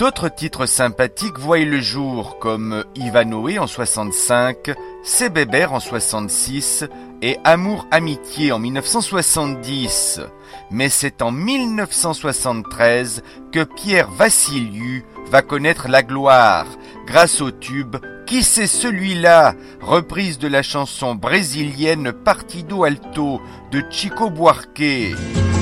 D'autres titres sympathiques voient le jour, comme Ivanoé en 65, C'est Bébert en 66 et Amour Amitié en 1970. Mais c'est en 1973 que Pierre Vassiliou va connaître la gloire, grâce au tube « Qui c'est celui-là ?», reprise de la chanson brésilienne Partido Alto de Chico Buarque.